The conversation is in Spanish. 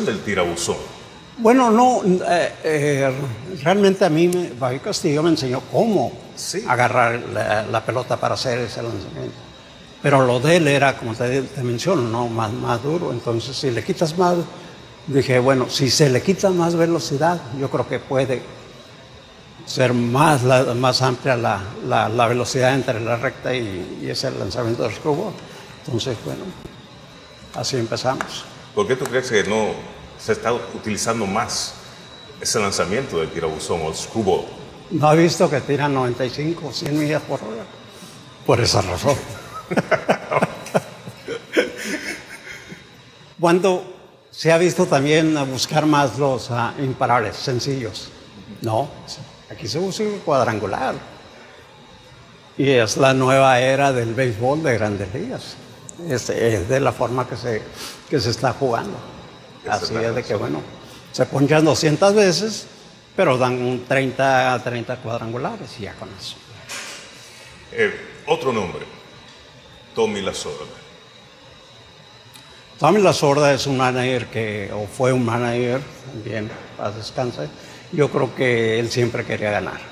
implementación del tirabuzón? Bueno, no, realmente a mí, Bobby Castillo me enseñó cómo agarrar la pelota para hacer ese lanzamiento. Pero lo de él era, como te menciono, ¿no? más duro. Entonces, si le quitas más, dije, bueno, si se le quita más velocidad, yo creo que puede ser más amplia la velocidad entre la recta y ese lanzamiento del screwball. Entonces, bueno, así empezamos. ¿Por qué tú crees que no se está utilizando más ese lanzamiento del tirabuzón o el screwball? ¿No ha visto que tiran 95, 100 millas por hora? Por esa razón. Cuando se ha visto también buscar más los imparables, sencillos. No, aquí se usa el cuadrangular. Y es la nueva era del béisbol de Grandes Ligas. Es de la forma que se está jugando. Así es de que, bueno, se ponchan 200 veces, pero dan 30 cuadrangulares y ya con eso. Otro nombre, Tommy Lasorda. Tommy Lasorda es un manager o fue un manager, también, paz descanse. Yo creo que él siempre quería ganar.